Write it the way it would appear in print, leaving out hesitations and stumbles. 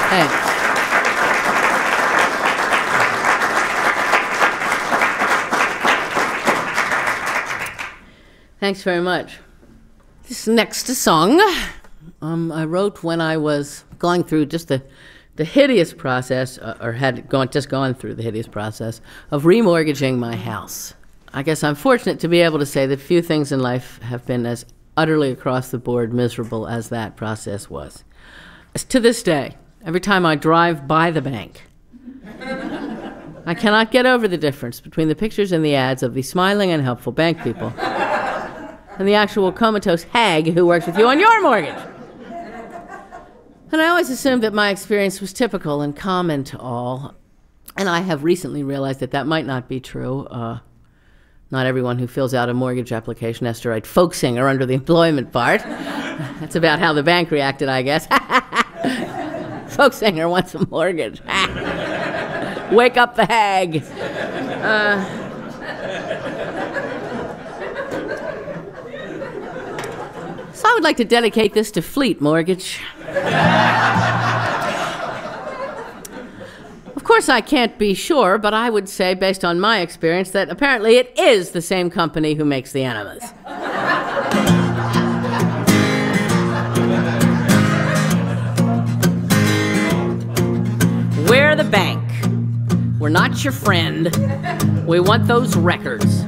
Thanks. Thanks very much. This next song I wrote when I was going through just the hideous process, or had just gone through the hideous process of remortgaging my house. I guess I'm fortunate to be able to say that few things in life have been as utterly across the board miserable as that process was. To this day, every time I drive by the bank, I cannot get over the difference between the pictures and the ads of the smiling and helpful bank people and the actual comatose hag who works with you on your mortgage. And I always assumed that my experience was typical and common to all. And I have recently realized that that might not be true. Not everyone who fills out a mortgage application has to write folk singer under the employment part. That's about how the bank reacted, I guess. Folk singer wants a mortgage. Wake up the hag. So I would like to dedicate this to Fleet Mortgage. Of course, I can't be sure, but I would say, based on my experience, that apparently it is the same company who makes the enemas. We're the bank. We're not your friend. We want those records.